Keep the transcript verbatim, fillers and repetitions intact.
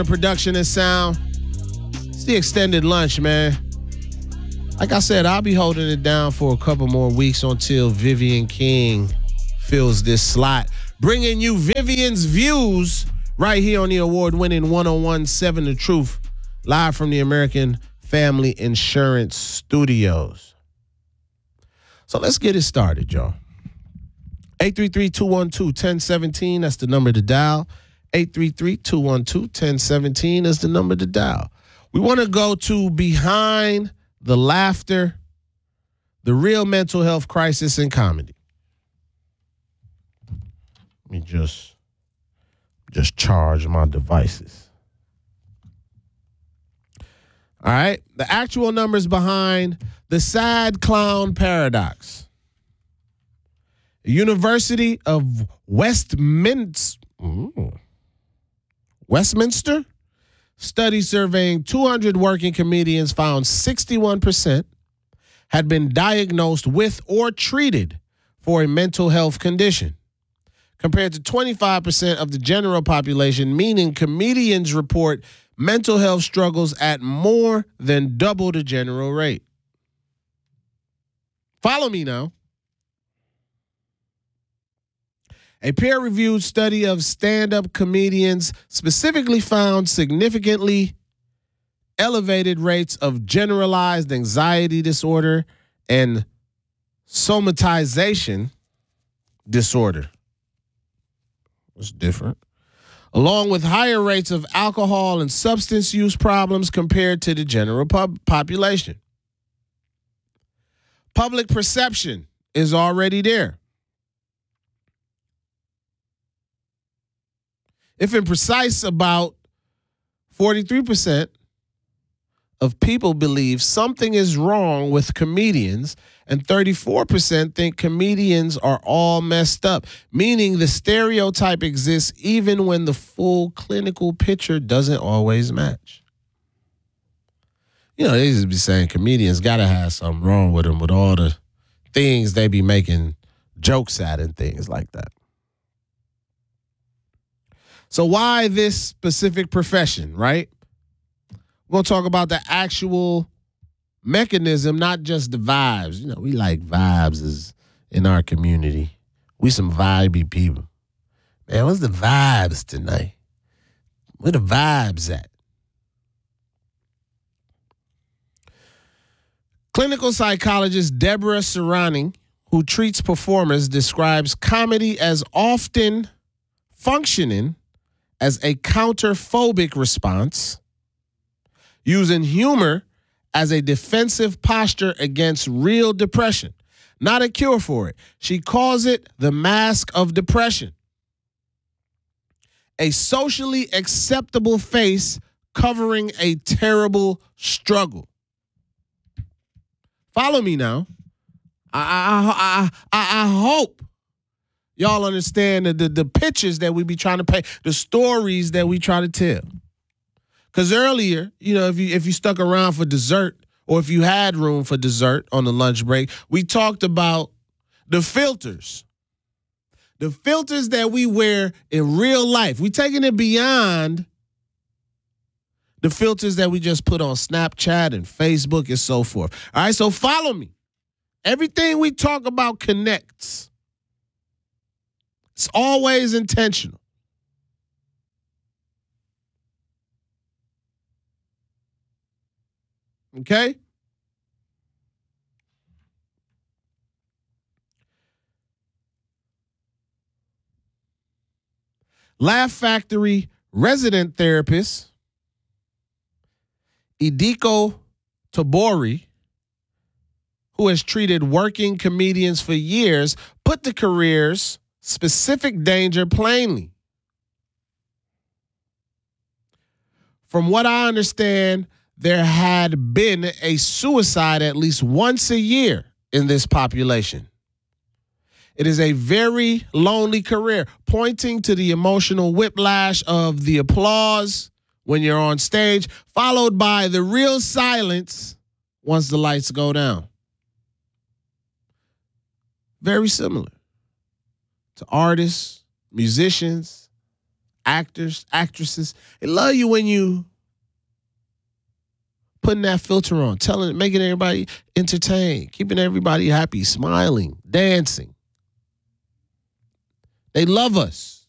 Production and sound. It's the extended lunch, man. Like I said, I'll be holding it down for a couple more weeks until Vivian King fills this slot. Bringing you Vivian's views right here on the award-winning one oh one point seven The Truth, live from the American Family Insurance Studios. So let's get it started, y'all. eight three three, two one two, one oh one seven. That's the number to dial. eight three three, two one two, one oh one seven is the number to dial. We want to go to Behind the Laughter, the real mental health crisis in comedy. Let me just, just charge my devices. All right. The actual numbers behind the sad clown paradox. University of Westminster. Ooh. Westminster study surveying two hundred working comedians found sixty-one percent had been diagnosed with or treated for a mental health condition, compared to twenty-five percent of the general population, meaning comedians report mental health struggles at more than double the general rate. Follow me now. A peer-reviewed study of stand-up comedians specifically found significantly elevated rates of generalized anxiety disorder and somatization disorder. It's different. Along with higher rates of alcohol and substance use problems compared to the general pub- population. Public perception is already there. If in precise, about forty-three percent of people believe something is wrong with comedians, and thirty-four percent think comedians are all messed up, meaning the stereotype exists even when the full clinical picture doesn't always match. You know, they used to be saying comedians got to have something wrong with them with all the things they be making jokes at and things like that. So why this specific profession, right? We're going to talk about the actual mechanism, not just the vibes. You know, we like vibes as in our community. We some vibey people. Man, what's the vibes tonight? Where the vibes at? Clinical psychologist Deborah Serrani, who treats performers, describes comedy as often functioning as a counterphobic response, using humor as a defensive posture against real depression, not a cure for it. She calls it the mask of depression, a socially acceptable face covering a terrible struggle. Follow me now. I I I I hope y'all understand the, the, the pictures that we be trying to paint, the stories that we try to tell. Because earlier, you know, if you if you stuck around for dessert, or if you had room for dessert on the lunch break, we talked about the filters. The filters that we wear in real life. We taking it beyond the filters that we just put on Snapchat and Facebook and so forth. All right, so follow me. Everything we talk about connects. It's always intentional. Okay? Laugh Factory resident therapist Idiko Tabori, who has treated working comedians for years, put the career's specific danger plainly. From what I understand, there had been a suicide at least once a year in this population. It is a very lonely career, pointing to the emotional whiplash of the applause when you're on stage, followed by the real silence once the lights go down. Very similar to artists, musicians, actors, actresses. They love you when you putting that filter on, telling, making everybody entertained, keeping everybody happy, smiling, dancing. They love us.